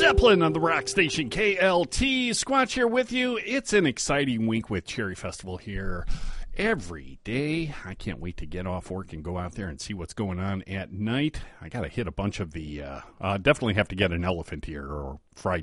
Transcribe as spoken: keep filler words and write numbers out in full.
Zeppelin on the rock station K L T. Squatch here with you. It's an exciting week with Cherry Festival here every day. I can't wait to get off work and go out there and see what's going on at night. I got to hit a bunch of the, uh, uh, definitely have to get an elephant ear or fried